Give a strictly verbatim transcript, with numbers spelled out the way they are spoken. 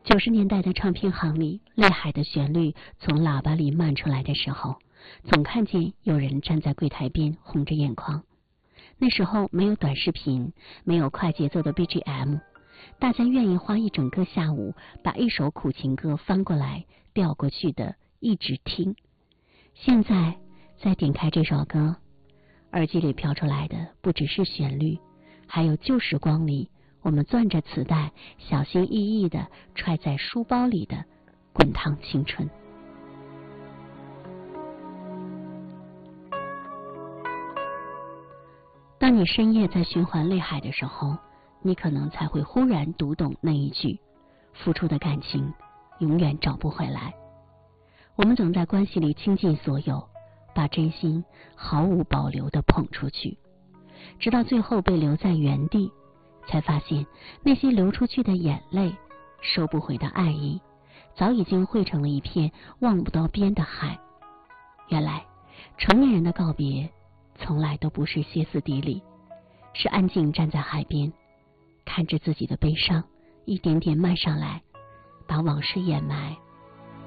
九十年代的唱片行里，泪海的旋律从喇叭里漫出来的时候，总看见有人站在柜台边红着眼眶。那时候没有短视频，没有快节奏的 B G M， 大家愿意花一整个下午把一首苦情歌翻过来调过去的一直听。现在再点开这首歌，耳机里飘出来的不只是旋律，还有旧时光里我们攥着磁带小心翼翼地揣在书包里的滚烫青春。当你深夜在循环泪海的时候，你可能才会忽然读懂那一句：付出的感情永远找不回来。我们总在关系里倾尽所有，把真心毫无保留地捧出去，直到最后被留在原地，才发现那些流出去的眼泪，收不回的爱意，早已经汇成了一片望不到边的海。原来成年人的告别从来都不是歇斯底里，是安静站在海边，看着自己的悲伤一点点漫上来，把往事掩埋，